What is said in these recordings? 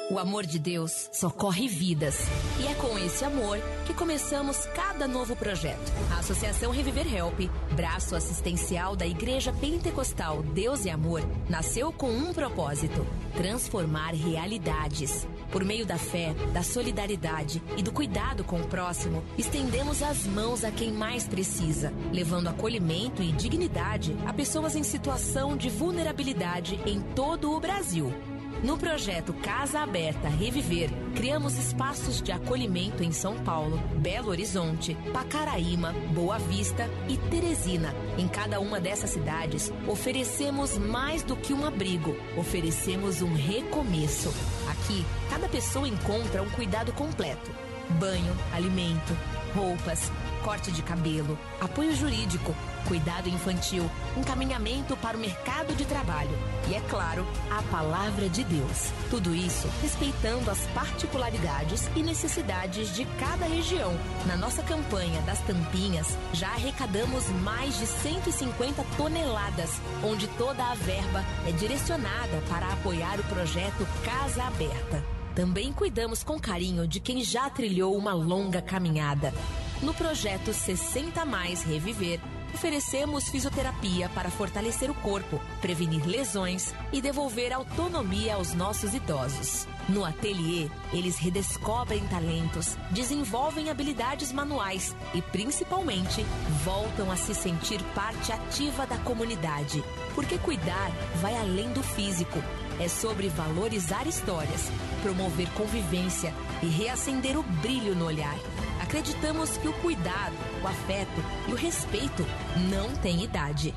O amor de Deus socorre vidas. E é com esse amor que começamos cada novo projeto. A Associação Reviver Help, braço assistencial da Igreja Pentecostal Deus e Amor, nasceu com um propósito: transformar realidades. Por meio da fé, da solidariedade e do cuidado com o próximo, estendemos as mãos a quem mais precisa, levando acolhimento e dignidade a pessoas em situação de vulnerabilidade em todo o Brasil. No projeto Casa Aberta Reviver, criamos espaços de acolhimento em São Paulo, Belo Horizonte, Pacaraíma, Boa Vista e Teresina. Em cada uma dessas cidades, oferecemos mais do que um abrigo, oferecemos um recomeço. Aqui, cada pessoa encontra um cuidado completo: banho, alimento, roupas, corte de cabelo, apoio jurídico, cuidado infantil, encaminhamento para o mercado de trabalho e, é claro, a palavra de Deus. Tudo isso respeitando as particularidades e necessidades de cada região. Na nossa campanha das tampinhas, já arrecadamos mais de 150 toneladas, onde toda a verba é direcionada para apoiar o projeto Casa Aberta. Também cuidamos com carinho de quem já trilhou uma longa caminhada. No projeto 60 Mais Reviver, oferecemos fisioterapia para fortalecer o corpo, prevenir lesões e devolver autonomia aos nossos idosos. No ateliê, eles redescobrem talentos, desenvolvem habilidades manuais e, principalmente, voltam a se sentir parte ativa da comunidade. Porque cuidar vai além do físico. É sobre valorizar histórias, promover convivência e reacender o brilho no olhar. Acreditamos que o cuidado, o afeto e o respeito não têm idade.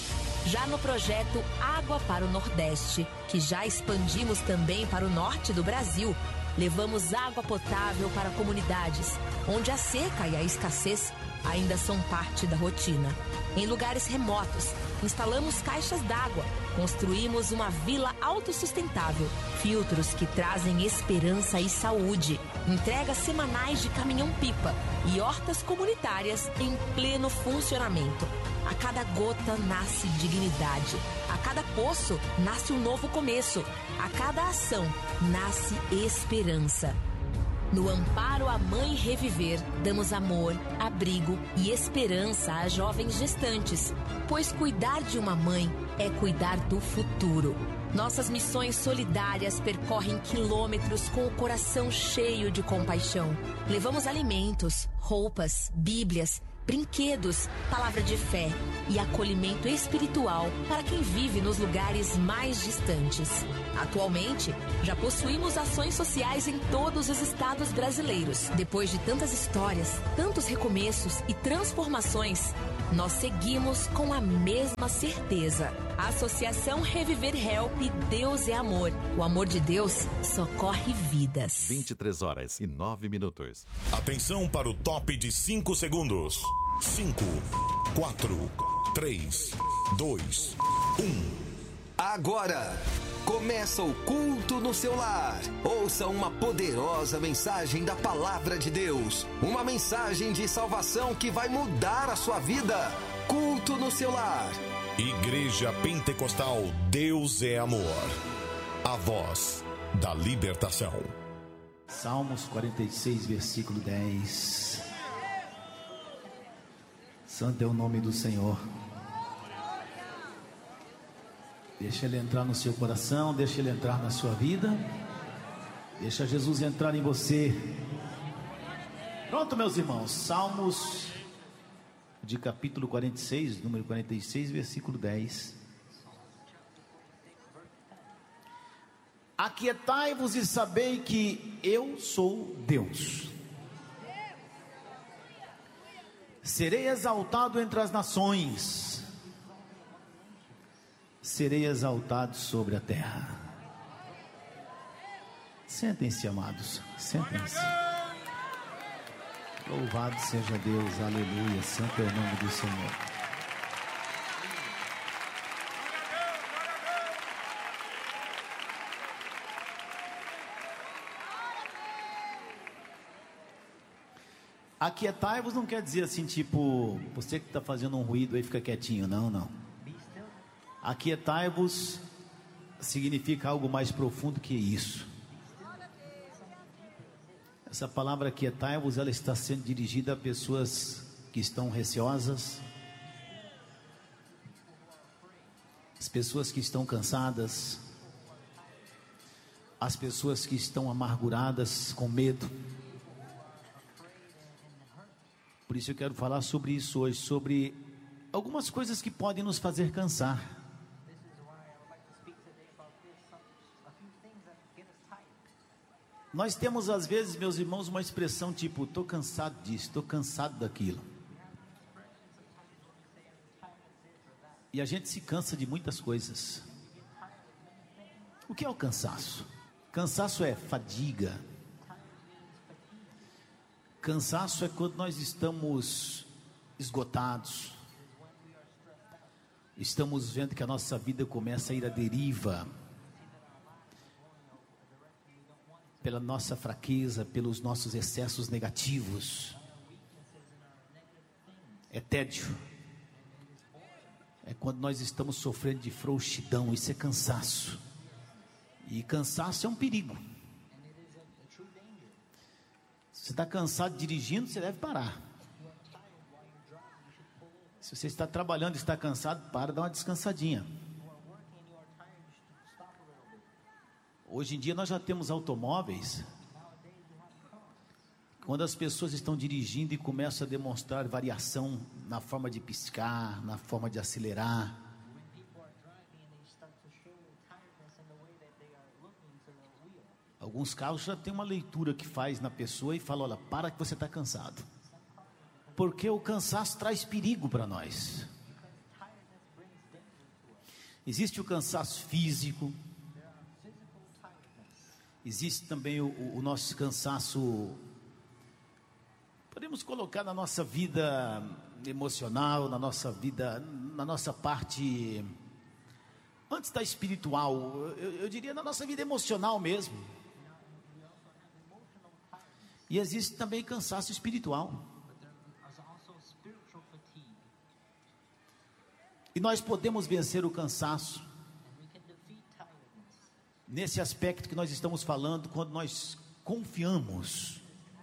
Já no projeto Água para o Nordeste, que já expandimos também para o norte do Brasil, levamos água potável para comunidades onde a seca e a escassez ainda são parte da rotina. Em lugares remotos, instalamos caixas d'água, construímos uma vila autossustentável, filtros que trazem esperança e saúde, entregas semanais de caminhão-pipa e hortas comunitárias em pleno funcionamento. A cada gota nasce dignidade, a cada poço nasce um novo começo, a cada ação nasce esperança. No Amparo à Mãe Reviver, damos amor, abrigo e esperança a jovens gestantes, pois cuidar de uma mãe é cuidar do futuro. Nossas missões solidárias percorrem quilômetros com o coração cheio de compaixão. Levamos alimentos, roupas, bíblias, brinquedos, palavra de fé e acolhimento espiritual para quem vive nos lugares mais distantes. Atualmente, já possuímos ações sociais em todos os estados brasileiros. Depois de tantas histórias, tantos recomeços e transformações, nós seguimos com a mesma certeza. A Associação Reviver Help, Deus é Amor. O amor de Deus socorre vidas. 23h09. Atenção para o top de 5 segundos. 5, 4, 3, 2, 1. Agora começa o culto no seu lar. Ouça uma poderosa mensagem da Palavra de Deus. Uma mensagem de salvação que vai mudar a sua vida. Culto no seu lar. Igreja Pentecostal Deus é Amor. A voz da libertação. Salmos 46, versículo 10. Santo é o nome do Senhor. Deixa Ele entrar no seu coração, deixa Ele entrar na sua vida, deixa Jesus entrar em você. Pronto, meus irmãos, Salmos de capítulo 46, número 46, versículo 10. Aquietai-vos e sabei que eu sou Deus. Serei exaltado entre as nações, serei exaltado sobre a terra. Sentem-se, amados, sentem-se. Louvado seja Deus, aleluia, santo é o nome do Senhor. Aquietai-vos não quer dizer assim, tipo, você que está fazendo um ruído aí fica quietinho, não. Aquietai-vos significa algo mais profundo que isso. Essa palavra aquietai-vos, ela está sendo dirigida a pessoas que estão receosas, as pessoas que estão cansadas, as pessoas que estão amarguradas, com medo. Por isso eu quero falar sobre isso hoje, sobre algumas coisas que podem nos fazer cansar. Nós temos às vezes, meus irmãos, uma expressão tipo, estou cansado disso, estou cansado daquilo. E a gente se cansa de muitas coisas. O que é o cansaço? Cansaço é fadiga. Cansaço é quando nós estamos esgotados. Estamos vendo que a nossa vida começa a ir à deriva. Pela nossa fraqueza, pelos nossos excessos negativos. É tédio. É quando nós estamos sofrendo de frouxidão. Isso é cansaço. E cansaço é um perigo. Se você está cansado dirigindo, você deve parar. Se você está trabalhando e está cansado, para, dá uma descansadinha. Hoje em dia nós já temos automóveis, quando as pessoas estão dirigindo e começam a demonstrar variação na forma de piscar, na forma de acelerar. Alguns carros já tem uma leitura que faz na pessoa e fala, olha, para que você está cansado. Porque o cansaço traz perigo para nós. Existe o cansaço físico. Existe também o nosso cansaço, podemos colocar na nossa vida emocional, na nossa vida, na nossa parte, antes da espiritual, eu diria na nossa vida emocional mesmo. E existe também cansaço espiritual. E nós podemos vencer o cansaço nesse aspecto que nós estamos falando, quando nós confiamos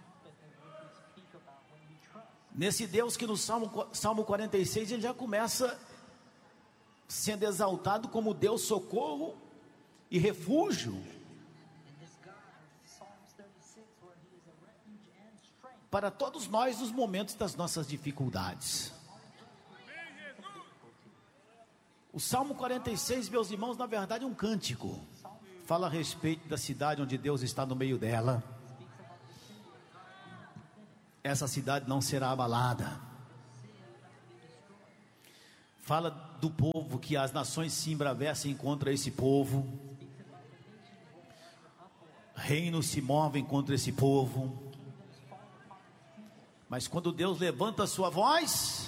nesse Deus que no Salmo 46 ele já começa sendo exaltado como Deus socorro e refúgio para todos nós nos momentos das nossas dificuldades. O Salmo 46, meus irmãos, na verdade é um cântico. Fala a respeito da cidade onde Deus está no meio dela. Essa cidade não será abalada. Fala do povo, que as nações se embravecem contra esse povo. Reinos se movem contra esse povo. Mas quando Deus levanta a sua voz,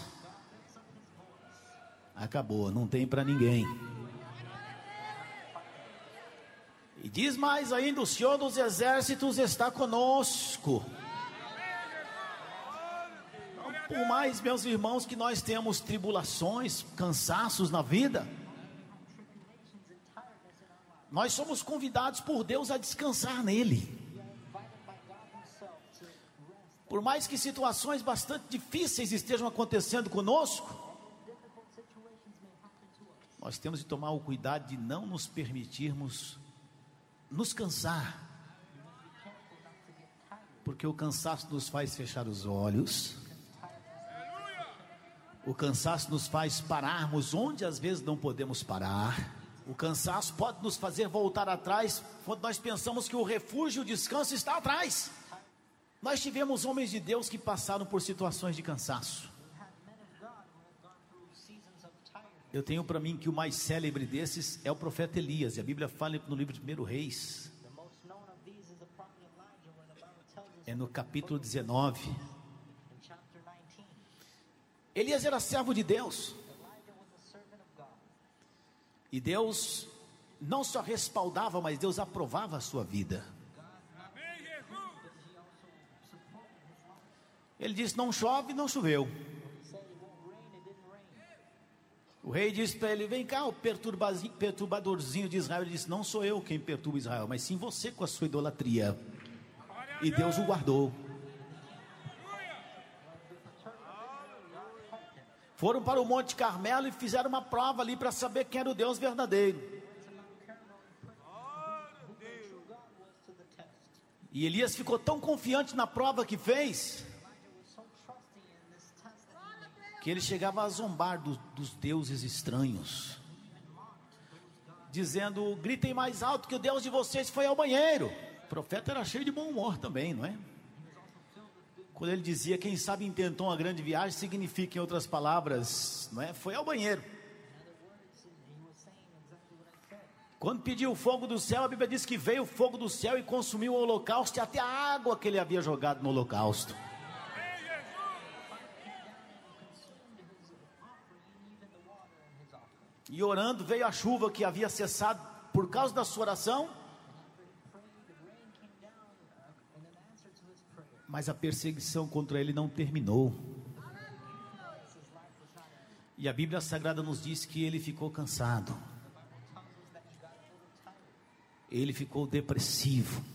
acabou, não tem para ninguém. E diz mais ainda, o Senhor dos Exércitos está conosco. Então, por mais, meus irmãos, que nós temos tribulações, cansaços na vida, nós somos convidados por Deus a descansar nele. Por mais que situações bastante difíceis estejam acontecendo conosco, nós temos de tomar o cuidado de não nos permitirmos nos cansar, porque o cansaço nos faz fechar os olhos, o cansaço nos faz pararmos onde às vezes não podemos parar, o cansaço pode nos fazer voltar atrás, quando nós pensamos que o refúgio, o descanso está atrás. Nós tivemos homens de Deus que passaram por situações de cansaço. Eu tenho para mim que o mais célebre desses é o profeta Elias, e a Bíblia fala no livro de 1 Reis, é no capítulo 19. Elias era servo de Deus, e Deus não só respaldava, mas Deus aprovava a sua vida. Ele disse, não chove, não choveu. O rei disse para ele, vem cá, o perturbadorzinho de Israel. Ele disse, não sou eu quem perturba Israel, mas sim você com a sua idolatria. E Deus o guardou. Foram para o Monte Carmelo e fizeram uma prova ali para saber quem era o Deus verdadeiro. E Elias ficou tão confiante na prova que fez, que ele chegava a zombar dos deuses estranhos, dizendo: gritem mais alto que o Deus de vocês foi ao banheiro. O profeta era cheio de bom humor também, não é? Quando ele dizia: quem sabe intentou uma grande viagem, significa, em outras palavras, não é? Foi ao banheiro. Quando pediu o fogo do céu, a Bíblia diz que veio o fogo do céu e consumiu o holocausto e até a água que ele havia jogado no holocausto. E orando, veio a chuva que havia cessado por causa da sua oração. Mas a perseguição contra ele não terminou. E a Bíblia Sagrada nos diz que ele ficou cansado. Ele ficou depressivo.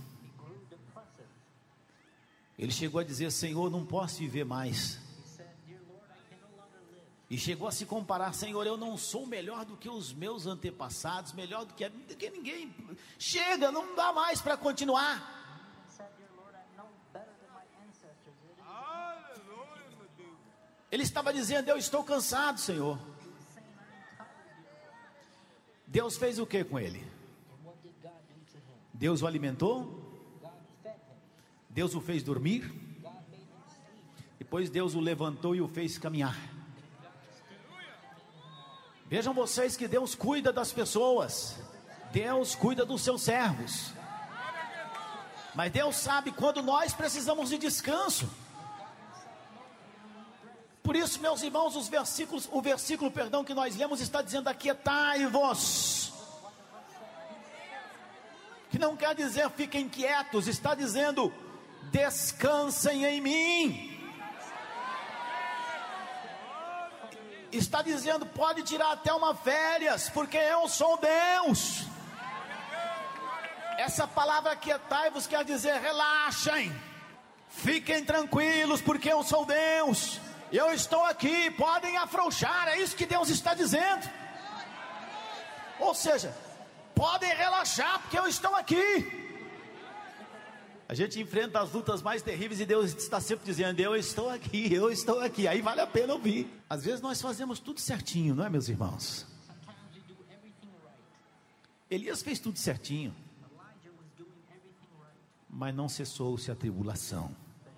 Ele chegou a dizer: Senhor, não posso viver mais. E chegou a se comparar: Senhor, eu não sou melhor do que os meus antepassados, melhor do que ninguém. Chega, não dá mais para continuar. Ele estava dizendo: eu estou cansado, Senhor. Deus fez o que com ele? Deus o alimentou, Deus o fez dormir, depois Deus o levantou e o fez caminhar. Vejam vocês que Deus cuida das pessoas, Deus cuida dos seus servos, mas Deus sabe quando nós precisamos de descanso. Por isso, meus irmãos, o versículo que nós lemos está dizendo: aquietai-vos. Que não quer dizer fiquem quietos, está dizendo: descansem em mim. Está dizendo: pode tirar até uma férias, porque eu sou Deus. Essa palavra aquietai-vos quer dizer: relaxem, fiquem tranquilos, porque eu sou Deus. Eu estou aqui, podem afrouxar, é isso que Deus está dizendo. Ou seja, podem relaxar, porque eu estou aqui. A gente enfrenta as lutas mais terríveis e Deus está sempre dizendo: eu estou aqui, eu estou aqui. Aí vale a pena ouvir. Às vezes nós fazemos tudo certinho, não é, meus irmãos? Elias fez tudo certinho, mas não cessou-se a tribulação.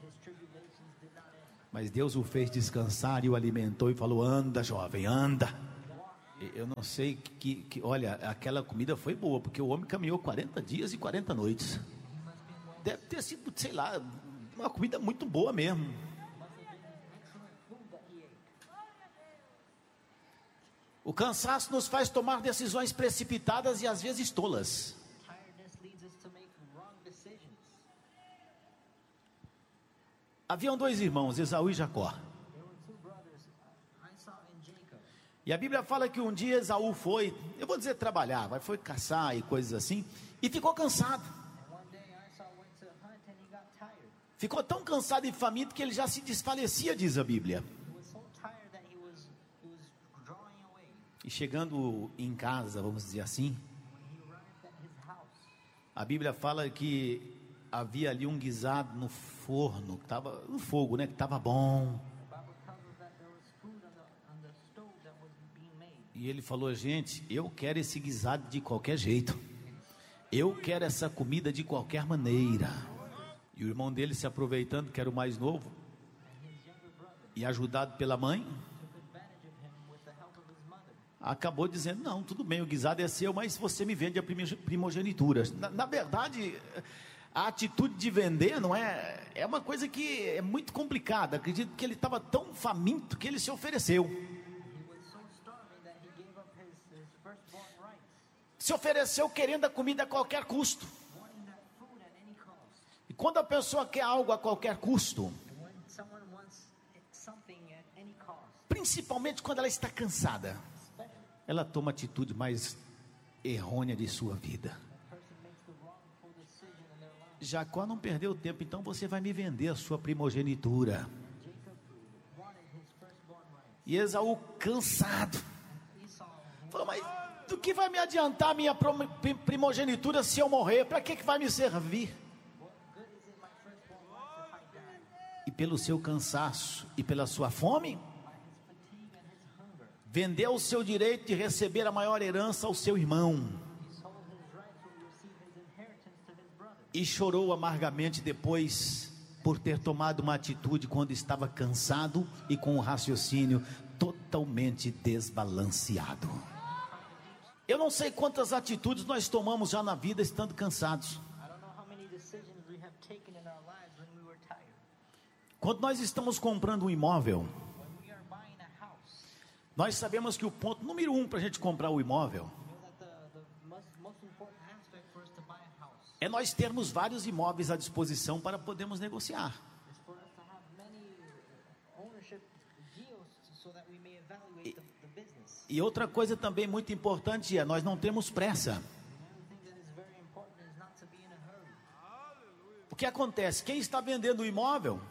Mas Deus o fez descansar e o alimentou e falou: anda, jovem, anda. Eu não sei olha, aquela comida foi boa, porque o homem caminhou 40 dias e 40 noites. Deve ter sido, sei lá, uma comida muito boa mesmo. O cansaço nos faz tomar decisões precipitadas e às vezes tolas. Haviam dois irmãos, Esaú e Jacó. E a Bíblia fala que um dia Esaú foi, eu vou dizer trabalhar, foi caçar e coisas assim, e ficou cansado. Ficou tão cansado e faminto que ele já se desfalecia, diz a Bíblia. E chegando em casa, vamos dizer assim, a Bíblia fala que havia ali um guisado no forno, que estava no fogo, né, que estava bom. E ele falou: gente, eu quero esse guisado de qualquer jeito, eu quero essa comida de qualquer maneira. E o irmão dele, se aproveitando que era o mais novo e ajudado pela mãe, acabou dizendo: não, tudo bem, o guisado é seu, mas você me vende a primogenitura. Na verdade, a atitude de vender não é uma coisa que é muito complicada. Acredito que ele estava tão faminto que ele se ofereceu. Se ofereceu querendo a comida a qualquer custo. E quando a pessoa quer algo a qualquer custo, principalmente quando ela está cansada, ela toma a atitude mais errônea de sua vida. Jacó não perdeu tempo, então você vai me vender a sua primogenitura. E Esaú, cansado, falou: mas do que vai me adiantar a minha primogenitura se eu morrer? Para que vai me servir? E pelo seu cansaço e pela sua fome, vendeu o seu direito de receber a maior herança ao seu irmão. E chorou amargamente depois por ter tomado uma atitude quando estava cansado e com o raciocínio totalmente desbalanceado. Eu não sei quantas atitudes nós tomamos já na vida estando cansados. Quando nós estamos comprando um imóvel, nós sabemos que o ponto número 1 para a gente comprar o imóvel é nós termos vários imóveis à disposição para podermos negociar. E outra coisa também muito importante é nós não temos pressa. O que acontece? Quem está vendendo o imóvel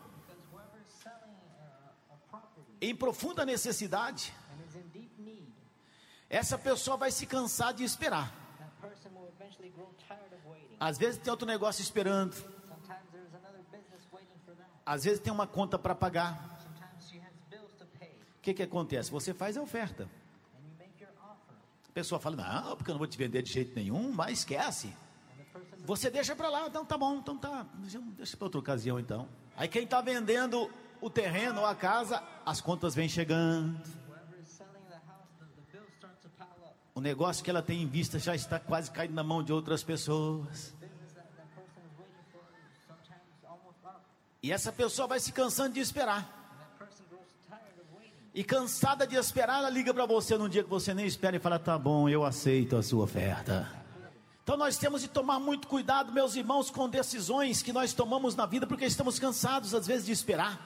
em profunda necessidade, essa pessoa vai se cansar de esperar. Às vezes tem outro negócio esperando. Às vezes tem uma conta para pagar. O que acontece? Você faz a oferta. A pessoa fala: não, porque eu não vou te vender de jeito nenhum, mas esquece. Você deixa para lá, então tá bom, então tá, deixa para outra ocasião então. Aí quem está vendendo o terreno ou a casa, as contas vêm chegando. O negócio que ela tem em vista já está quase caindo na mão de outras pessoas. E essa pessoa vai se cansando de esperar. E cansada de esperar, ela liga para você num dia que você nem espera e fala: tá bom, eu aceito a sua oferta. Então nós temos de tomar muito cuidado, meus irmãos, com decisões que nós tomamos na vida, porque estamos cansados às vezes de esperar.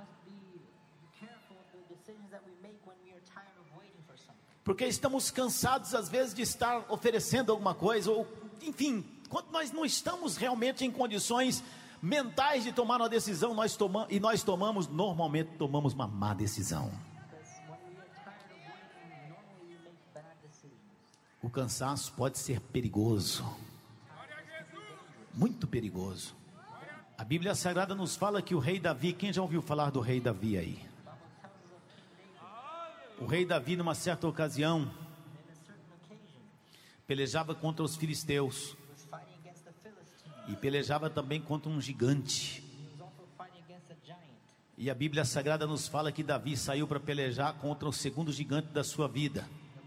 Porque estamos cansados às vezes de estar oferecendo alguma coisa, ou enfim, quando nós não estamos realmente em condições mentais de tomar uma decisão, normalmente tomamos uma má decisão. O cansaço pode ser perigoso, muito perigoso. A Bíblia Sagrada nos fala que o rei Davi, quem já ouviu falar do rei Davi aí? O rei Davi, numa certa ocasião, pelejava contra os filisteus e pelejava também contra um gigante. E a Bíblia Sagrada nos fala que Davi saiu para pelejar contra o segundo gigante da sua vida.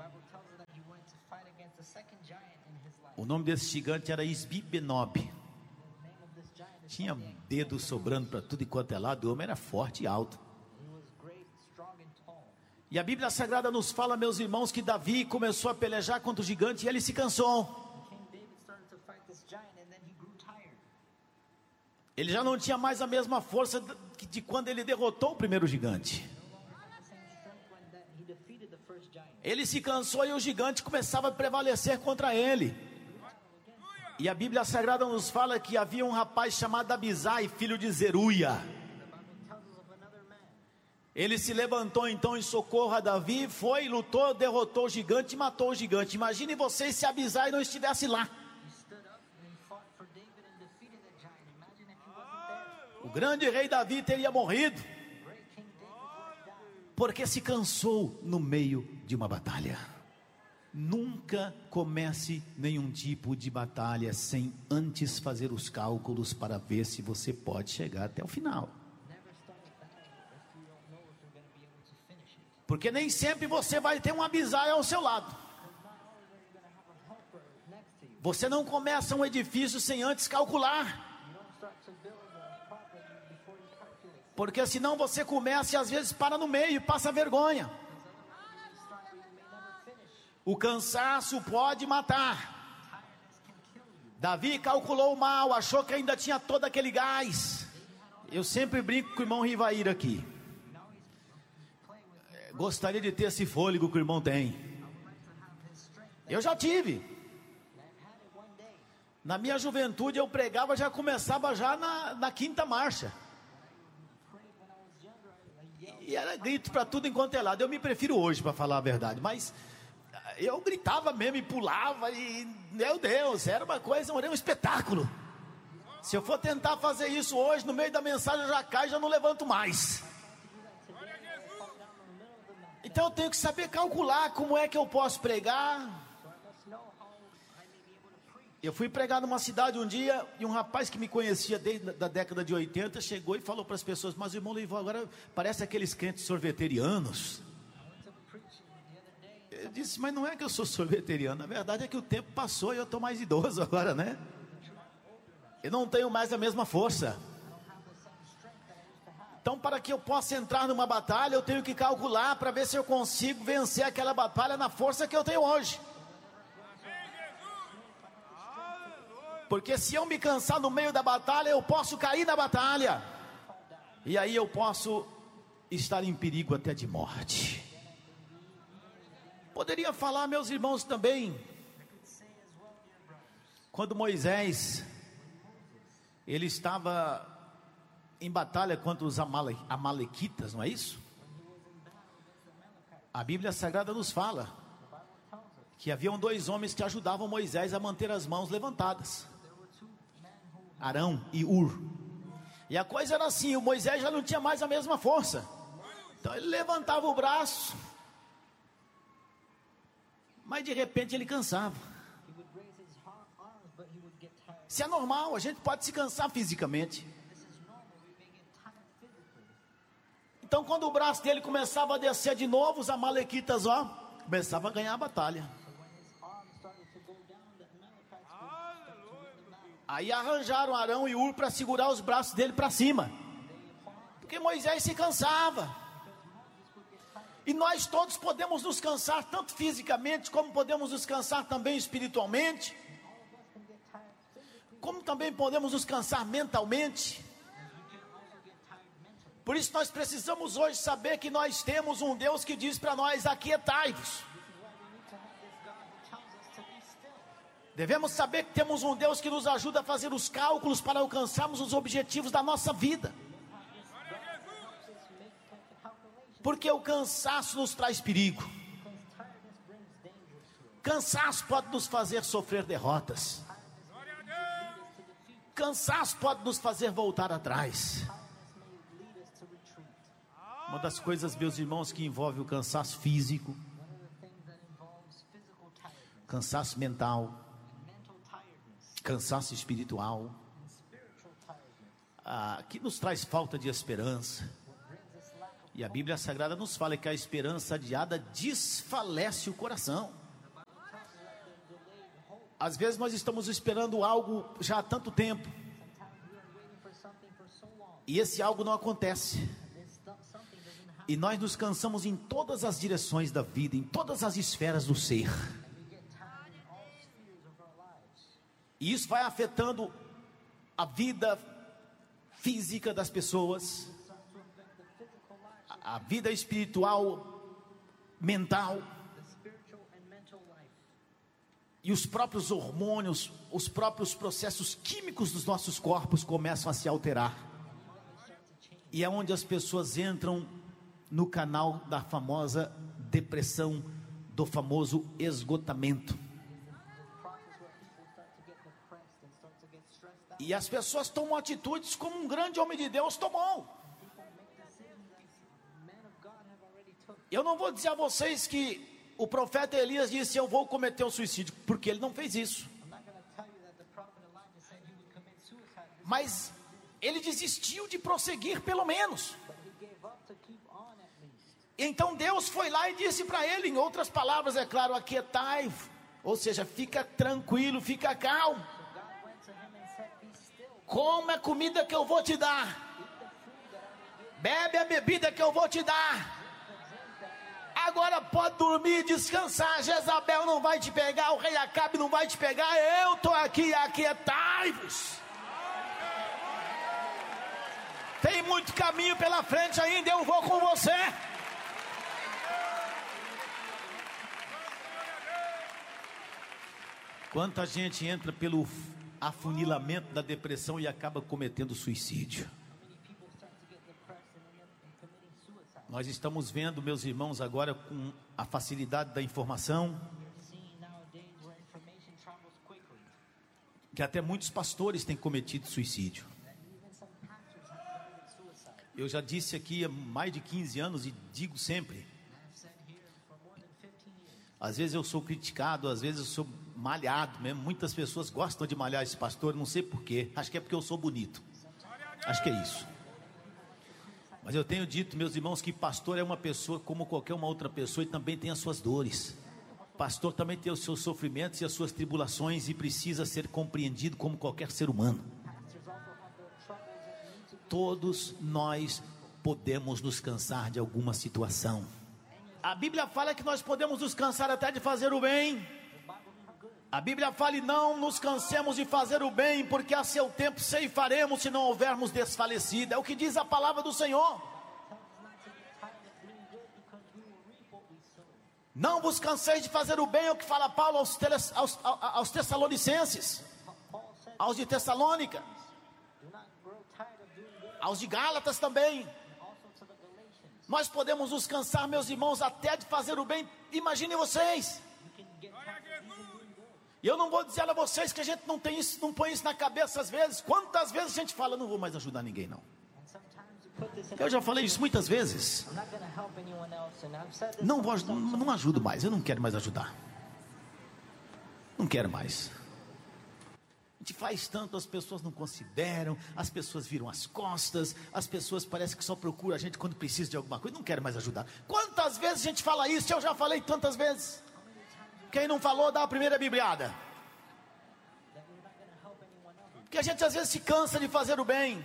O nome desse gigante era Isbi-Benob. Tinha dedos sobrando para tudo e quanto é lado. O homem era forte e alto. E a Bíblia Sagrada nos fala, meus irmãos, que Davi começou a pelejar contra o gigante e ele se cansou. Ele já não tinha mais a mesma força de quando ele derrotou o primeiro gigante. Ele se cansou e o gigante começava a prevalecer contra ele. E a Bíblia Sagrada nos fala que havia um rapaz chamado Abisai, filho de Zeruia. Ele se levantou então em socorro a Davi, foi, lutou, derrotou o gigante e matou o gigante. Imagine vocês se Abisai não estivesse lá. O grande rei Davi teria morrido, porque se cansou no meio de uma batalha. Nunca comece nenhum tipo de batalha sem antes fazer os cálculos para ver se você pode chegar até o final. Porque nem sempre você vai ter um Abisai ao seu lado. Você não começa um edifício sem antes calcular. Porque senão você começa e às vezes para no meio e passa vergonha. O cansaço pode matar. Davi calculou mal, achou que ainda tinha todo aquele gás. Eu sempre brinco com o irmão Rivair aqui. Gostaria de ter esse fôlego que o irmão tem. Eu já tive. Na minha juventude eu pregava, já começava já na quinta marcha. E era grito para tudo enquanto é lado. Eu me prefiro hoje, para falar a verdade, mas eu gritava mesmo e pulava e, meu Deus, era uma coisa, era um espetáculo. Se eu for tentar fazer isso hoje, no meio da mensagem eu já caio e já não levanto mais. Então eu tenho que saber calcular como é que eu posso pregar. Eu fui pregar numa cidade um dia, e um rapaz que me conhecia desde a década de 80, chegou e falou para as pessoas: mas o irmão Louvor agora parece aqueles crentes sorveterianos. Eu disse: mas não é que eu sou sorveteriano, na verdade é que o tempo passou e eu estou mais idoso agora, né? Eu não tenho mais a mesma força. Então, para que eu possa entrar numa batalha, eu tenho que calcular para ver se eu consigo vencer aquela batalha na força que eu tenho hoje. Porque se eu me cansar no meio da batalha, eu posso cair na batalha. E aí eu posso estar em perigo até de morte. Poderia falar, meus irmãos, também, quando Moisés, ele estava em batalha contra os amalequitas, não é isso? A Bíblia Sagrada nos fala que haviam 2 homens que ajudavam Moisés a manter as mãos levantadas, Arão e Ur. E a coisa era assim: o Moisés já não tinha mais a mesma força, então ele levantava o braço, mas de repente ele cansava. Isso é normal, a gente pode se cansar fisicamente. Então quando o braço dele começava a descer de novo, os amalequitas começavam a ganhar a batalha. Aí arranjaram Arão e Ur para segurar os braços dele para cima, porque Moisés se cansava. E nós todos podemos nos cansar, tanto fisicamente, como podemos nos cansar também espiritualmente, como também podemos nos cansar mentalmente. Por isso nós precisamos hoje saber que nós temos um Deus que diz para nós: aquietai-vos. Devemos saber que temos um Deus que nos ajuda a fazer os cálculos para alcançarmos os objetivos da nossa vida. Porque o cansaço nos traz perigo. Cansaço pode nos fazer sofrer derrotas. Cansaço pode nos fazer voltar atrás. Uma das coisas, meus irmãos, que envolve o cansaço físico, cansaço mental, cansaço espiritual, que nos traz falta de esperança. E a Bíblia Sagrada nos fala que a esperança adiada desfalece o coração. Às vezes nós estamos esperando algo já há tanto tempo, e esse algo não acontece. E nós nos cansamos em todas as direções da vida, em todas as esferas do ser. E isso vai afetando a vida física das pessoas, a vida espiritual, mental, e os próprios hormônios, os próprios processos químicos dos nossos corpos começam a se alterar. E é onde as pessoas entram no canal da famosa depressão, do famoso esgotamento. E as pessoas tomam atitudes como um grande homem de Deus tomou. Eu não vou dizer a vocês que o profeta Elias disse: eu vou cometer o suicídio, porque ele não fez isso. Mas ele desistiu de prosseguir, pelo menos. Então Deus foi lá e disse para ele, em outras palavras, é claro, aquietai, ou seja, fica tranquilo, fica calmo. Come a comida que eu vou te dar, bebe a bebida que eu vou te dar. Agora pode dormir e descansar. Jezabel não vai te pegar, o rei Acabe não vai te pegar. Eu estou aqui, aquietai-vos. Tem muito caminho pela frente ainda, eu vou com você. Quanta gente entra pelo afunilamento da depressão e acaba cometendo suicídio. Nós estamos vendo, meus irmãos, agora com a facilidade da informação, que até muitos pastores têm cometido suicídio. Eu já disse aqui há mais de 15 anos e digo sempre, às vezes eu sou criticado, às vezes eu sou malhado mesmo. Muitas pessoas gostam de malhar esse pastor, não sei porquê, acho que é porque eu sou bonito, acho que é isso. Mas eu tenho dito, meus irmãos, que pastor é uma pessoa como qualquer uma outra pessoa e também tem as suas dores. Pastor também tem os seus sofrimentos e as suas tribulações e precisa ser compreendido como qualquer ser humano. Todos nós podemos nos cansar de alguma situação. A Bíblia fala que nós podemos nos cansar até de fazer o bem. A Bíblia fala: e não nos cansemos de fazer o bem, porque a seu tempo ceifaremos se não houvermos desfalecido. É o que diz a palavra do Senhor. Não vos canseis de fazer o bem, é o que fala Paulo aos Tessalonicenses, aos de Tessalônica, aos de Gálatas também. Nós podemos nos cansar, meus irmãos, até de fazer o bem. Imaginem vocês. E eu não vou dizer a vocês que a gente não tem isso, não põe isso na cabeça às vezes. Quantas vezes a gente fala: não vou mais ajudar ninguém não. Eu já falei isso muitas vezes. Não ajudo mais, eu não quero mais ajudar. Não quero mais. A gente faz tanto, as pessoas não consideram, as pessoas viram as costas, as pessoas parecem que só procuram a gente quando precisa de alguma coisa. Não quero mais ajudar. Quantas vezes a gente fala isso? Eu já falei tantas vezes. Quem não falou, dá a primeira bibliada. Porque a gente às vezes se cansa de fazer o bem.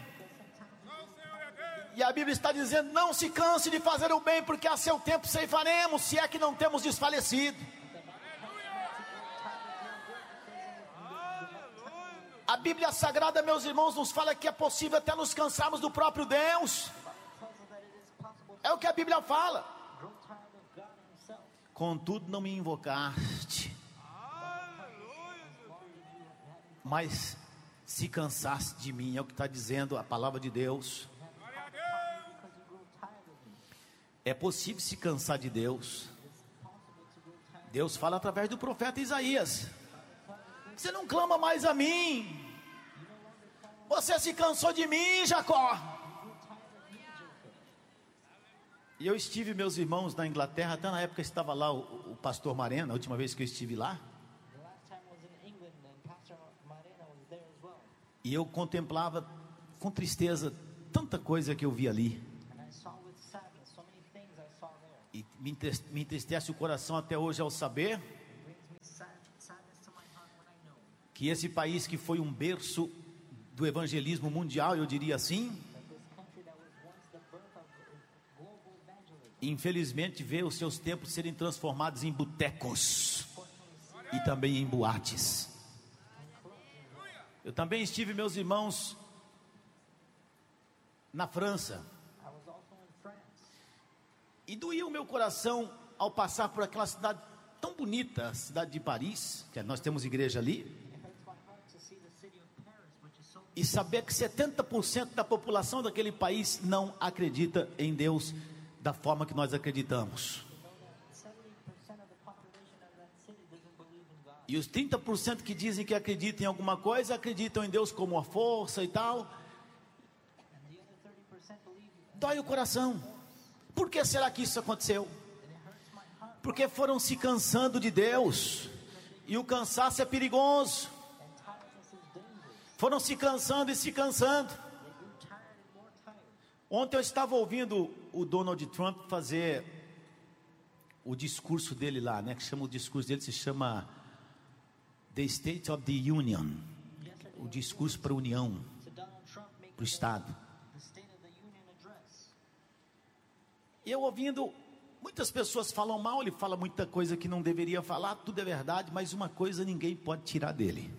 E a Bíblia está dizendo: não se canse de fazer o bem, porque a seu tempo ceifaremos, se é que não temos desfalecido. A Bíblia Sagrada, meus irmãos, nos fala que é possível até nos cansarmos do próprio Deus. É o que a Bíblia fala. Contudo não me invocaste, mas se cansaste de mim. É o que está dizendo a palavra de Deus. É possível se cansar de Deus. Deus fala através do profeta Isaías: você não clama mais a mim, você se cansou de mim, Jacó. E eu estive, meus irmãos, na Inglaterra. Até na época estava lá o pastor Marena, a última vez que eu estive lá. E eu contemplava com tristeza tanta coisa que eu vi ali. E me entristece o coração até hoje ao saber que esse país que foi um berço do evangelismo mundial, eu diria assim, infelizmente vê os seus templos serem transformados em botecos e também em boates. Eu também estive, meus irmãos, na França. E doía o meu coração ao passar por aquela cidade tão bonita, a cidade de Paris, que nós temos igreja ali, e saber que 70% da população daquele país não acredita em Deus da forma que nós acreditamos. E os 30% que dizem que acreditam em alguma coisa, acreditam em Deus como uma força e tal. Dói o coração. Por que será que isso aconteceu? Porque foram se cansando de Deus. E o cansaço é perigoso. Foram se cansando e se cansando. Ontem eu estava ouvindo o Donald Trump fazer o discurso dele lá, né? Que chama, o discurso dele se chama The State of the Union. O discurso para a União, para o Estado. E eu ouvindo, muitas pessoas falam mal, ele fala muita coisa que não deveria falar, tudo é verdade, mas uma coisa ninguém pode tirar dele.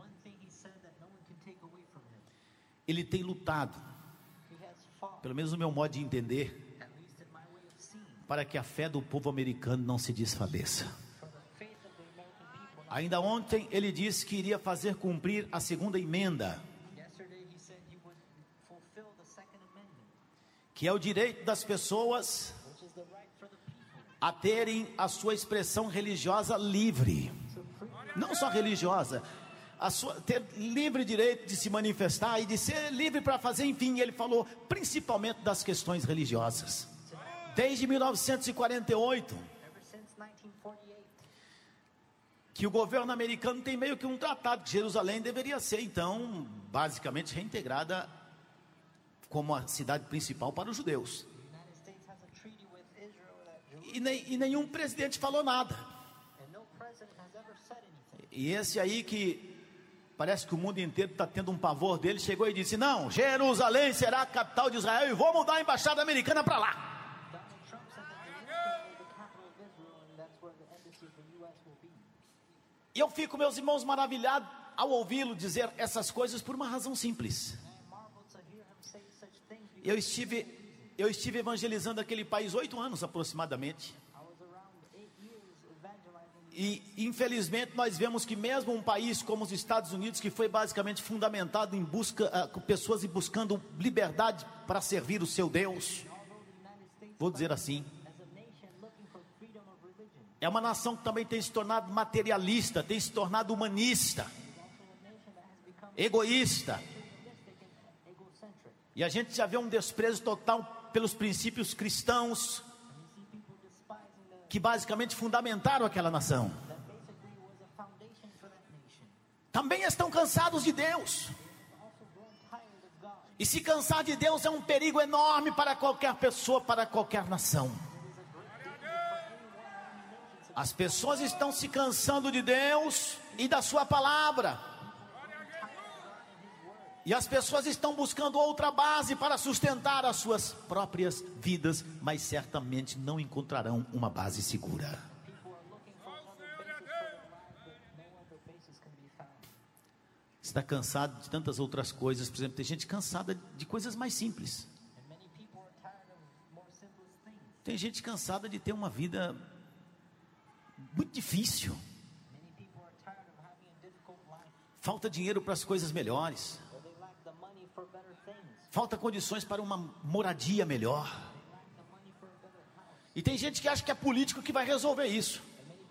Ele tem lutado, pelo menos no meu modo de entender, para que a fé do povo americano não se desfaleça. Ainda ontem ele disse que iria fazer cumprir a segunda emenda, que é o direito das pessoas a terem a sua expressão religiosa livre. Não só religiosa, ter livre direito de se manifestar e de ser livre para fazer, enfim, ele falou principalmente das questões religiosas. Desde 1948, que o governo americano tem meio que um tratado que Jerusalém deveria ser, então, basicamente reintegrada como a cidade principal para os judeus. E nenhum presidente falou nada. E esse aí que parece que o mundo inteiro está tendo um pavor dele, chegou e disse: não, Jerusalém será a capital de Israel e vou mudar a embaixada americana para lá. E eu fico, meus irmãos, maravilhado ao ouvi-lo dizer essas coisas por uma razão simples. Eu estive evangelizando aquele país 8 anos aproximadamente. E infelizmente nós vemos que mesmo um país como os Estados Unidos, que foi basicamente fundamentado em busca, pessoas buscando liberdade para servir o seu Deus, vou dizer assim, é uma nação que também tem se tornado materialista, tem se tornado humanista, egoísta. E a gente já vê um desprezo total pelos princípios cristãos, que basicamente fundamentaram aquela nação. Também estão cansados de Deus. E se cansar de Deus é um perigo enorme para qualquer pessoa, para qualquer nação. As pessoas estão se cansando de Deus e da sua palavra. E as pessoas estão buscando outra base para sustentar as suas próprias vidas, mas certamente não encontrarão uma base segura. Está cansado de tantas outras coisas. Por exemplo, tem gente cansada de coisas mais simples. Tem gente cansada de ter uma vida muito difícil. Falta dinheiro para as coisas melhores. Falta condições para uma moradia melhor. E tem gente que acha que é político que vai resolver isso.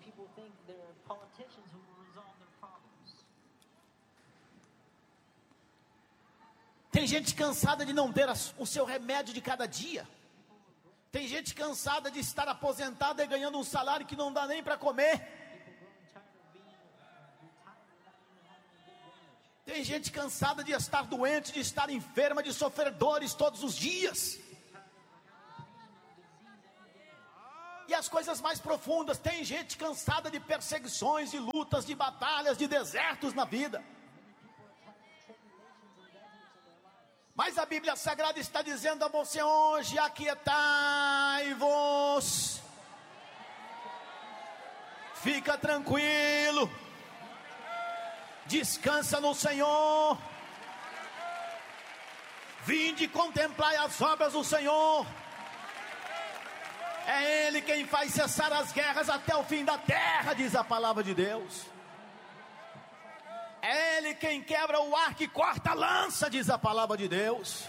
Tem gente cansada de não ter o seu remédio de cada dia. Tem gente cansada de estar aposentada e ganhando um salário que não dá nem para comer. Tem gente cansada de estar doente, de estar enferma, de sofrer dores todos os dias. E as coisas mais profundas, tem gente cansada de perseguições, de lutas, de batalhas, de desertos na vida. Mas a Bíblia Sagrada está dizendo a você hoje: aquietai-vos. Fica tranquilo. Descansa no Senhor. Vinde e contemplai as obras do Senhor. É Ele quem faz cessar as guerras até o fim da terra, diz a palavra de Deus. É Ele quem quebra o arco e corta a lança, diz a palavra de Deus.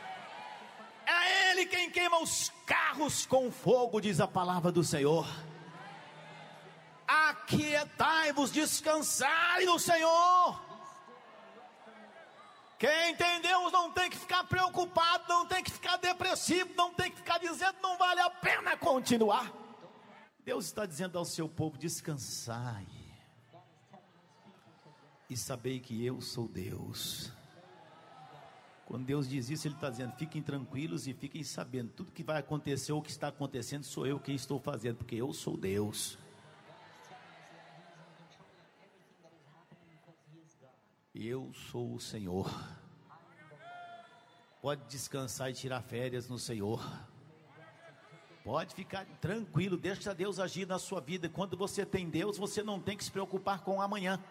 É Ele quem queima os carros com fogo, diz a palavra do Senhor. Aquietai-vos, descansai no Senhor. Quem tem Deus não tem que ficar preocupado, não tem que ficar depressivo, não tem que ficar dizendo não vale a pena continuar. Deus está dizendo ao seu povo: descansai e sabei que eu sou Deus. Quando Deus diz isso, Ele está dizendo: fiquem tranquilos e fiquem sabendo, tudo que vai acontecer ou que está acontecendo, sou eu quem estou fazendo, porque eu sou Deus. Eu sou o Senhor. Pode descansar e tirar férias no Senhor. Pode ficar tranquilo, deixa Deus agir na sua vida. Quando você tem Deus, você não tem que se preocupar com o amanhã.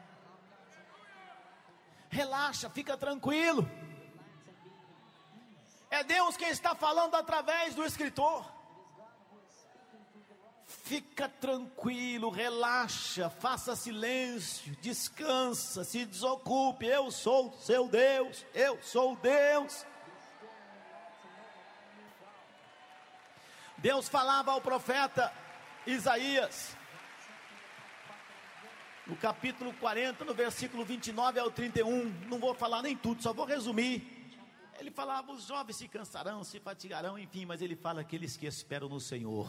Relaxa, fica tranquilo. É Deus quem está falando através do escritor. Fica tranquilo, relaxa, faça silêncio, descansa, se desocupe. Eu sou seu Deus, eu sou Deus. Deus falava ao profeta Isaías, no capítulo 40, no versículo 29 ao 31, não vou falar nem tudo, só vou resumir. Ele falava, os jovens se cansarão, se fatigarão, enfim, mas ele fala aqueles que esperam no Senhor.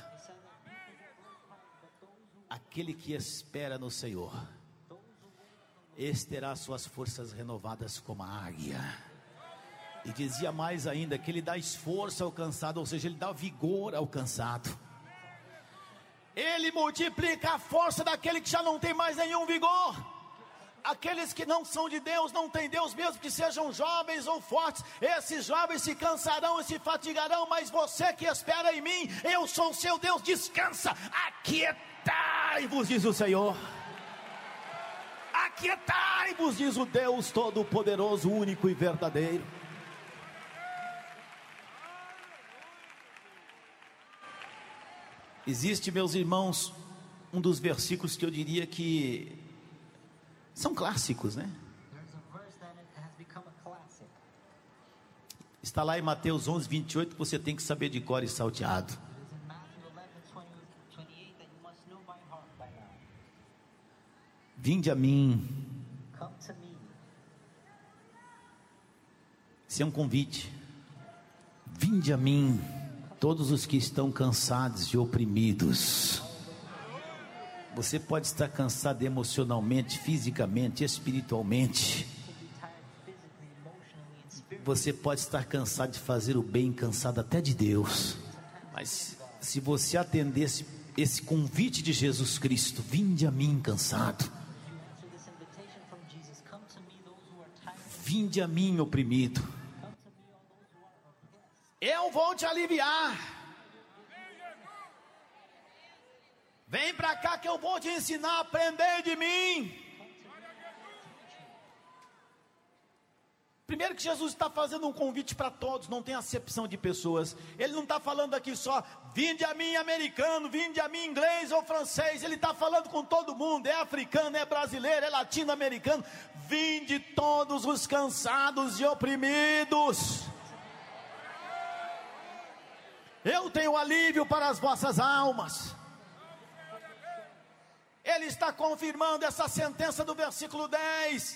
Aquele que espera no Senhor, esse terá suas forças renovadas como a águia. E dizia mais ainda, que ele dá esforço ao cansado, ou seja, ele dá vigor ao cansado. Ele multiplica a força daquele que já não tem mais nenhum vigor. Aqueles que não são de Deus, não tem Deus, mesmo que sejam jovens ou fortes, esses jovens se cansarão e se fatigarão, mas você que espera em mim, eu sou o seu Deus, descansa, aquietai-vos, diz o Senhor. Aquietai-vos, diz o Deus Todo-Poderoso, único e verdadeiro. Existe, meus irmãos, um dos versículos que eu diria que são clássicos, né? Está lá em Mateus 11, 28, que você tem que saber de cor e salteado. Vinde a mim. Esse é um convite. Vinde a mim, todos os que estão cansados e oprimidos. Você pode estar cansado emocionalmente, fisicamente, espiritualmente. Você pode estar cansado de fazer o bem, cansado até de Deus. Mas se você atender esse convite de Jesus Cristo, vinde a mim cansado. Vinde a mim oprimido. Eu vou te aliviar. Vem para cá que eu vou te ensinar a aprender de mim. Primeiro que Jesus está fazendo um convite para todos, não tem acepção de pessoas. Ele não está falando aqui só, vinde a mim americano, vinde a mim inglês ou francês. Ele está falando com todo mundo, é africano, é brasileiro, é latino-americano. Vinde todos os cansados e oprimidos. Eu tenho alívio para as vossas almas. Ele está confirmando essa sentença do versículo 10.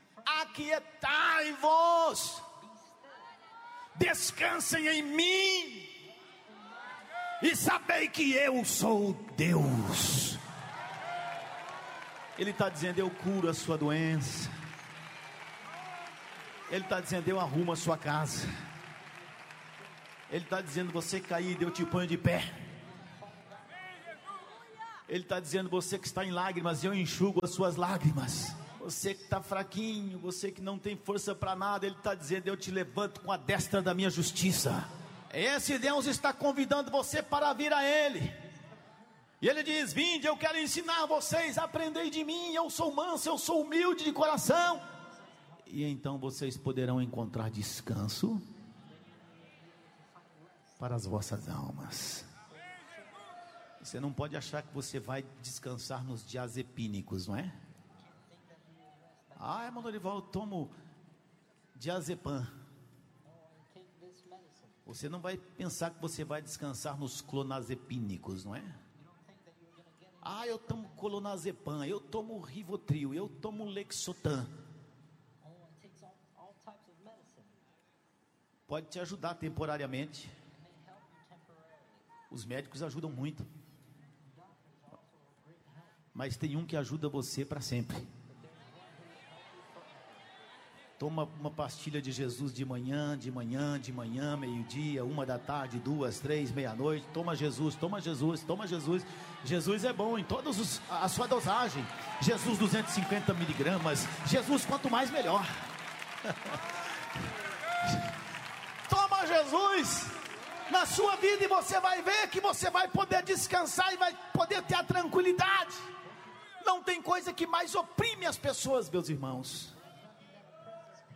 Aquietai-vos, descansem em mim, e sabei que eu sou Deus. Ele está dizendo, eu curo a sua doença. Ele está dizendo, eu arrumo a sua casa. Ele está dizendo, você caído, eu te ponho de pé. Ele está dizendo, você que está em lágrimas, eu enxugo as suas lágrimas. Você que está fraquinho, você que não tem força para nada, Ele está dizendo, eu te levanto com a destra da minha justiça. Esse Deus está convidando você para vir a Ele. E Ele diz, vinde, eu quero ensinar vocês, aprendei de mim, eu sou manso, eu sou humilde de coração. E então vocês poderão encontrar descanso para as vossas almas. Você não pode achar que você vai descansar nos diazepínicos, não é? Ah, irmão Dorival, eu tomo diazepam. Você não vai pensar que você vai descansar nos clonazepínicos, não é? Ah, eu tomo clonazepam, eu tomo Rivotril, eu tomo Lexotan. Pode te ajudar temporariamente. Os médicos ajudam muito. Mas tem um que ajuda você para sempre. Toma uma pastilha de Jesus de manhã, meio-dia, 1h, 2, 3, meia-noite. Toma Jesus, toma Jesus, toma Jesus. Jesus é bom em todas a sua dosagem. Jesus 250 miligramas. Jesus quanto mais melhor. Toma Jesus na sua vida e você vai ver que você vai poder descansar e vai poder ter a tranquilidade. Não tem coisa que mais oprime as pessoas, meus irmãos,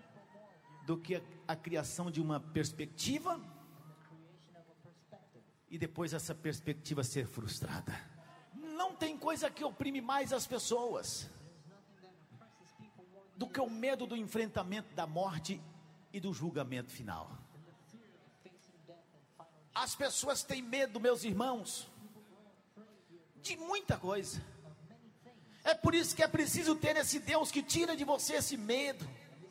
do que a criação de uma perspectiva e depois essa perspectiva ser frustrada. Não tem coisa que oprime mais as pessoas do que o medo do enfrentamento da morte e do julgamento final. As pessoas têm medo, meus irmãos, de muita coisa. É por isso que é preciso ter esse Deus que tira de você esse medo,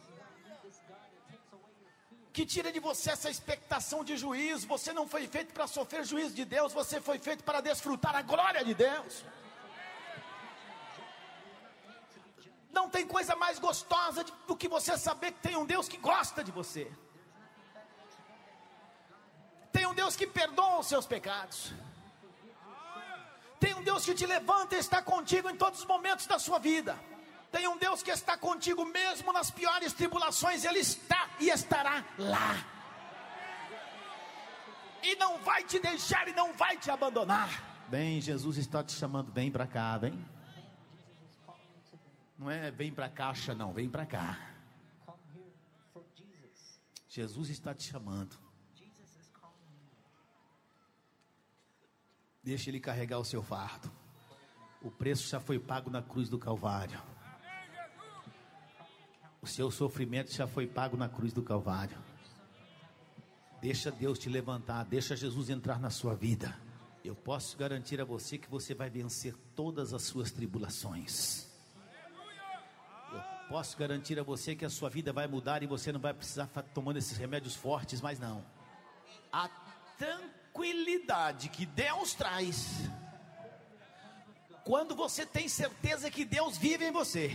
que tira de você essa expectação de juízo. Você não foi feito para sofrer juízo de Deus, você foi feito para desfrutar a glória de Deus. Não tem coisa mais gostosa do que você saber que tem um Deus que gosta de você. Tem um Deus que perdoa os seus pecados. Tem um Deus que te levanta e está contigo em todos os momentos da sua vida. Tem um Deus que está contigo mesmo nas piores tribulações. Ele está e estará lá. E não vai te deixar e não vai te abandonar. Bem, Jesus está te chamando, vem para cá, vem. Não é vem para a caixa, não, vem para cá. Jesus está te chamando. Deixa Ele carregar o seu fardo. O preço já foi pago na cruz do Calvário. O seu sofrimento já foi pago na cruz do Calvário. Deixa Deus te levantar, deixa Jesus entrar na sua vida. Eu posso garantir a você que você vai vencer todas as suas tribulações. Eu posso garantir a você que a sua vida vai mudar e você não vai precisar estar tomando esses remédios fortes, mas não. A tranquilidade que Deus traz quando você tem certeza que Deus vive em você,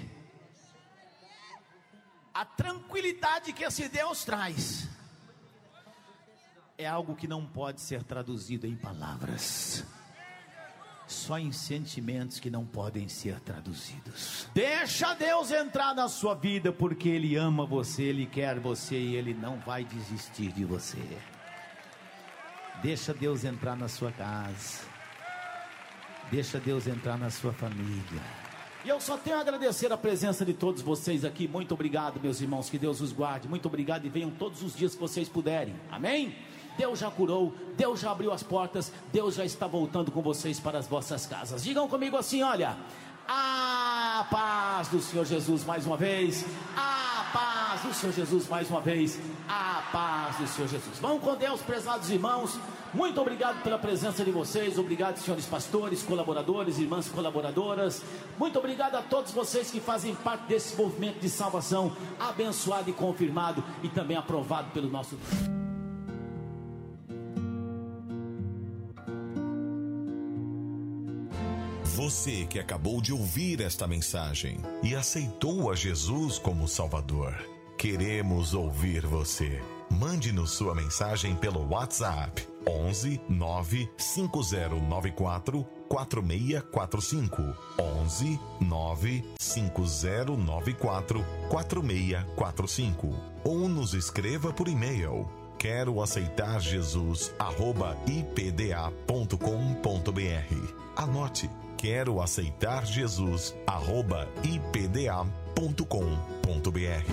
a tranquilidade que esse Deus traz é algo que não pode ser traduzido em palavras, só em sentimentos que não podem ser traduzidos. Deixa Deus entrar na sua vida, porque Ele ama você, Ele quer você e Ele não vai desistir de você. Deixa Deus entrar na sua casa. Deixa Deus entrar na sua família. E eu só tenho a agradecer a presença de todos vocês aqui. Muito obrigado, meus irmãos, que Deus os guarde. Muito obrigado e venham todos os dias que vocês puderem. Amém? Deus já curou, Deus já abriu as portas, Deus já está voltando com vocês para as vossas casas. Digam comigo assim, olha: a paz do Senhor Jesus mais uma vez. A paz do Senhor Jesus mais uma vez. A paz do Senhor Jesus. Vão com Deus, prezados irmãos. Muito obrigado pela presença de vocês. Obrigado, senhores pastores, colaboradores, irmãs colaboradoras. Muito obrigado a todos vocês que fazem parte desse movimento de salvação, abençoado e confirmado e também aprovado pelo nosso Deus. Você que acabou de ouvir esta mensagem e aceitou a Jesus como Salvador, queremos ouvir você. Mande-nos sua mensagem pelo WhatsApp 11 95094 4645 11 95094 4645 ou nos escreva por e-mail quero aceitar jesus@ipda.com.br. Anote: quero aceitar jesus@ipda.com.br.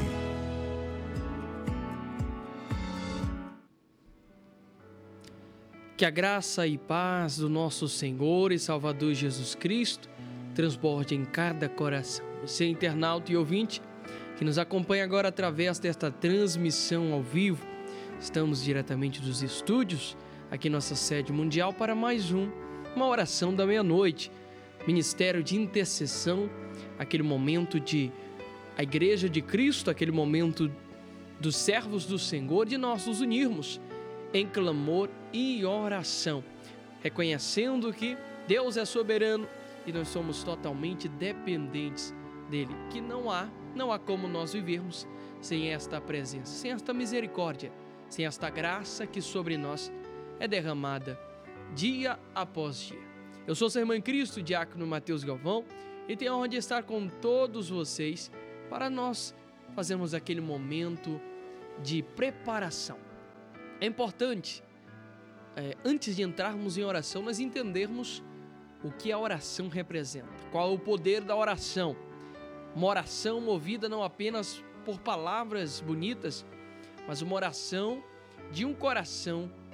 Que a graça e paz do nosso Senhor e Salvador Jesus Cristo transborde em cada coração. Você, internauta e ouvinte, que nos acompanha agora através desta transmissão ao vivo, estamos diretamente dos estúdios, aqui em nossa sede mundial, para mais uma oração da meia-noite. Ministério de intercessão, aquele momento de a Igreja de Cristo, aquele momento dos servos do Senhor, de nós nos unirmos em clamor e oração, reconhecendo que Deus é soberano e nós somos totalmente dependentes dele, que não há como nós vivermos sem esta presença, sem esta misericórdia, sem esta graça que sobre nós é derramada dia após dia. Eu sou seu irmão em Cristo, diácono Mateus Galvão, e tenho a honra de estar com todos vocês para nós fazermos aquele momento de preparação. É importante, antes de entrarmos em oração, nós entendermos o que a oração representa, qual é o poder da oração. Uma oração movida não apenas por palavras bonitas, mas uma oração de um coração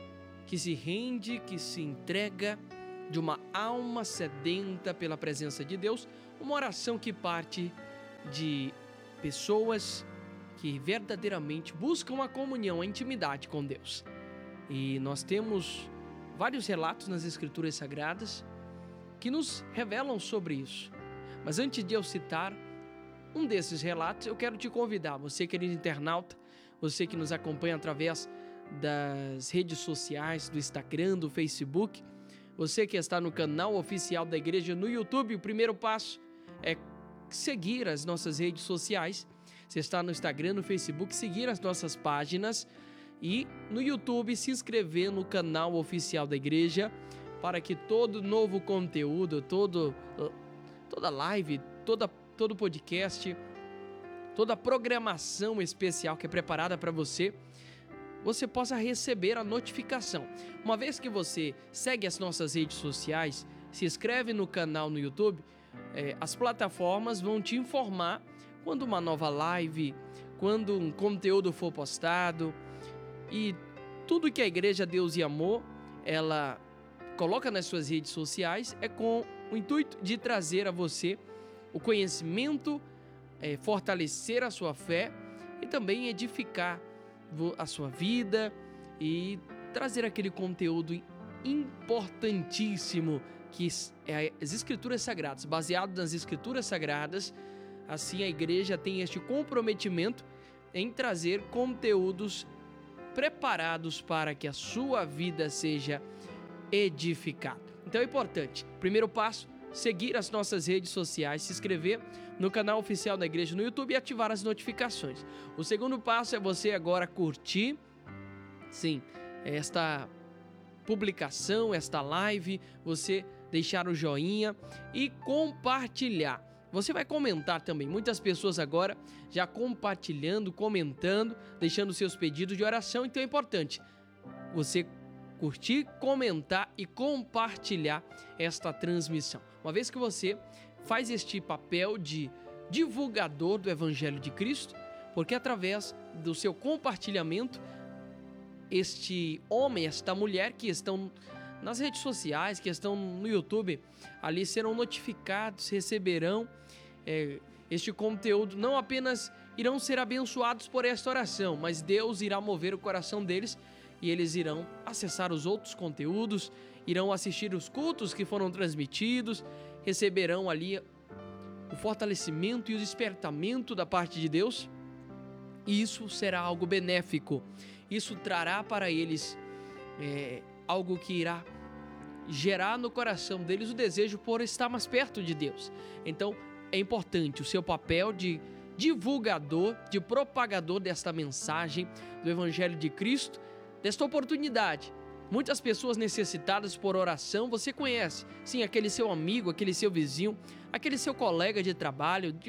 que se rende, que se entrega, de uma alma sedenta pela presença de Deus, uma oração que parte de pessoas que verdadeiramente buscam a comunhão, a intimidade com Deus. E nós temos vários relatos nas Escrituras Sagradas que nos revelam sobre isso. Mas antes de eu citar um desses relatos, eu quero te convidar, você querido internauta, você que nos acompanha através das redes sociais, do Instagram, do Facebook, você que está no canal oficial da igreja no YouTube, o primeiro passo é seguir as nossas redes sociais. Você está no Instagram, no Facebook, seguir as nossas páginas e no YouTube se inscrever no canal oficial da igreja para que todo novo conteúdo, toda live, todo podcast, toda programação especial que é preparada para você possa receber a notificação. Uma vez que você segue as nossas redes sociais, se inscreve no canal no YouTube, as plataformas vão te informar quando uma nova live, quando um conteúdo for postado, e tudo que a Igreja Deus e Amor, ela coloca nas suas redes sociais é com o intuito de trazer a você o conhecimento, fortalecer a sua fé e também edificar a sua vida e trazer aquele conteúdo importantíssimo que é as Escrituras Sagradas. Baseado nas Escrituras Sagradas, assim a igreja tem este comprometimento em trazer conteúdos preparados para que a sua vida seja edificada. Então é importante, primeiro passo, seguir as nossas redes sociais, se inscrever no canal oficial da igreja no YouTube e ativar as notificações. O segundo passo é você agora curtir, sim, esta publicação, esta live, você deixar o joinha e compartilhar. Você vai comentar também, muitas pessoas agora já compartilhando, comentando, deixando seus pedidos de oração, então é importante você curtir, comentar e compartilhar esta transmissão. Uma vez que você faz este papel de divulgador do Evangelho de Cristo, porque através do seu compartilhamento, este homem, esta mulher que estão nas redes sociais, que estão no YouTube, ali serão notificados, receberão este conteúdo, não apenas irão ser abençoados por esta oração, mas Deus irá mover o coração deles e eles irão acessar os outros conteúdos, irão assistir os cultos que foram transmitidos, receberão ali o fortalecimento e o despertamento da parte de Deus, e isso será algo benéfico. Isso trará para eles algo que irá gerar no coração deles o desejo por estar mais perto de Deus. Então é importante o seu papel de divulgador, de propagador desta mensagem do Evangelho de Cristo, desta oportunidade. Muitas pessoas necessitadas por oração você conhece, sim, aquele seu amigo, aquele seu vizinho, aquele seu colega de trabalho,